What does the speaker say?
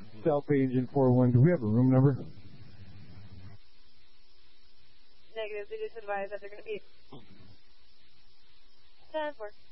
South Bay Engine 41. Do we have a room number? Negative. They just advised that they're going to be 10-4.